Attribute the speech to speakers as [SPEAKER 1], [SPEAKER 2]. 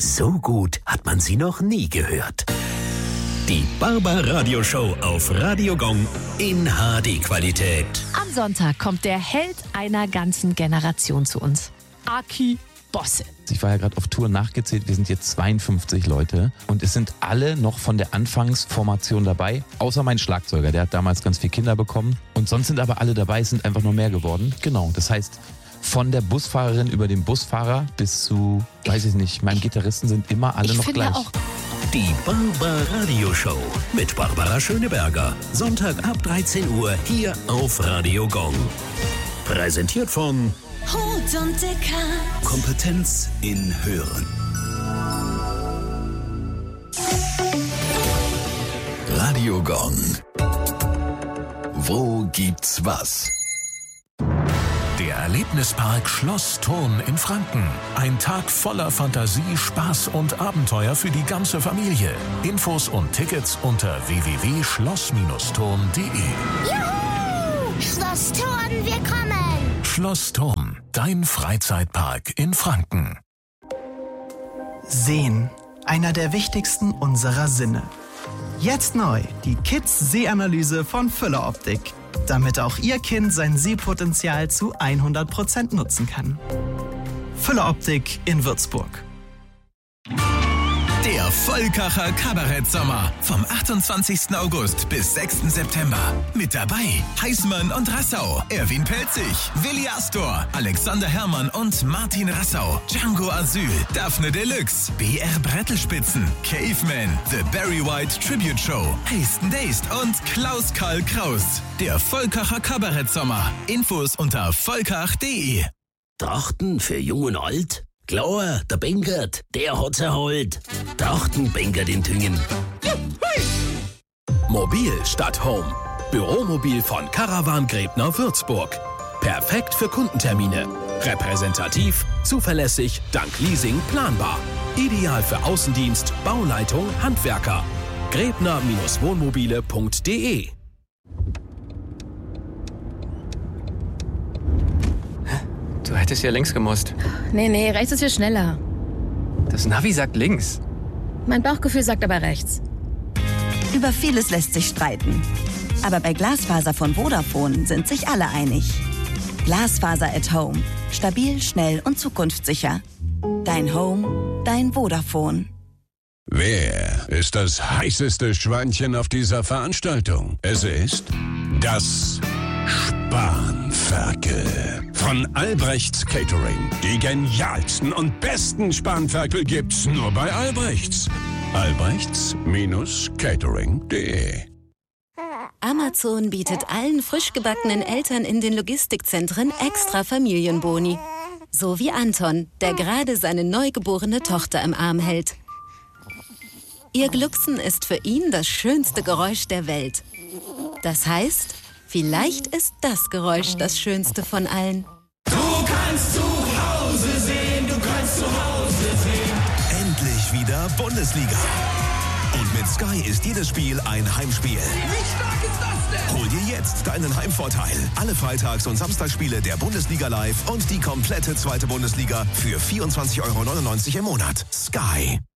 [SPEAKER 1] So gut hat man sie noch nie gehört. Die Barbaradio-Show auf Radio Gong in HD-Qualität.
[SPEAKER 2] Am Sonntag kommt der Held einer ganzen Generation zu uns. Aki Bosse.
[SPEAKER 3] Ich war ja gerade auf Tour nachgezählt, wir sind jetzt 52 Leute und es sind alle noch von der Anfangsformation dabei, außer mein Schlagzeuger, der hat damals ganz viele Kinder bekommen und sonst sind aber alle dabei, es sind einfach noch mehr geworden. Genau, das heißt, von der Busfahrerin über den Busfahrer bis zu, weiß ich nicht, meinem Gitarristen sind immer alle noch gleich.
[SPEAKER 2] Auch
[SPEAKER 1] Die Barbaradio-Show mit Barbara Schöneberger. Sonntag ab 13 Uhr hier auf Radio Gong. Präsentiert von
[SPEAKER 4] Hut und Dicker.
[SPEAKER 1] Kompetenz in Hören. Radio Gong. Wo gibt's was?
[SPEAKER 5] Der Erlebnispark Schloss Thurn in Franken. Ein Tag voller Fantasie, Spaß und Abenteuer für die ganze Familie. Infos und Tickets unter www.schloss-thurn.de.
[SPEAKER 4] Juhu! Schloss Thurn, wir kommen!
[SPEAKER 5] Schloss Thurn, dein Freizeitpark in Franken.
[SPEAKER 6] Sehen, einer der wichtigsten unserer Sinne. Jetzt neu, die Kids-Sehanalyse von Füller Optik. Damit auch Ihr Kind sein Sehpotenzial zu 100% nutzen kann. Füller Optik in Würzburg.
[SPEAKER 7] Der Volkacher Kabarettsommer vom 28. August bis 6. September. Mit dabei Heißmann und Rassau, Erwin Pelzig, Willi Astor, Alexander Herrmann und Martin Rassau, Django Asyl, Daphne Deluxe, BR Brettelspitzen, Caveman, The Barry White Tribute Show, Hasten Dazed und Klaus Karl Kraus. Der Volkacher Kabarettsommer. Infos unter volkach.de.
[SPEAKER 1] Trachten für Jung und Alt? Klar, der Benkert, der hat's erholt. Trachten Benkert in Tüngen. Mobil statt Home. Büromobil von Caravan Gräbner Würzburg. Perfekt für Kundentermine. Repräsentativ, zuverlässig, dank Leasing planbar. Ideal für Außendienst, Bauleitung, Handwerker. Gräbner-wohnmobile.de.
[SPEAKER 8] Du hättest ja links gemusst.
[SPEAKER 9] Nee, rechts ist viel schneller.
[SPEAKER 8] Das Navi sagt links.
[SPEAKER 9] Mein Bauchgefühl sagt aber rechts.
[SPEAKER 10] Über vieles lässt sich streiten. Aber bei Glasfaser von Vodafone sind sich alle einig. Glasfaser at Home. Stabil, schnell und zukunftssicher. Dein Home, dein Vodafone.
[SPEAKER 11] Wer ist das heißeste Schweinchen auf dieser Veranstaltung? Es ist das Spanferkel von Albrechts Catering. Die genialsten und besten Spanferkel gibt's nur bei Albrechts. Albrechts-catering.de.
[SPEAKER 12] Amazon bietet allen frisch gebackenen Eltern in den Logistikzentren extra Familienboni. So wie Anton, der gerade seine neugeborene Tochter im Arm hält. Ihr Glucksen ist für ihn das schönste Geräusch der Welt. Das heißt, vielleicht ist das Geräusch das schönste von allen.
[SPEAKER 7] Du kannst zu Hause sehen, du kannst zu Hause sehen.
[SPEAKER 5] Endlich wieder Bundesliga. Und mit Sky ist jedes Spiel ein Heimspiel.
[SPEAKER 7] Wie stark ist das denn?
[SPEAKER 5] Hol dir jetzt deinen Heimvorteil. Alle Freitags- und Samstagsspiele der Bundesliga live und die komplette zweite Bundesliga für 24,99 € im Monat. Sky.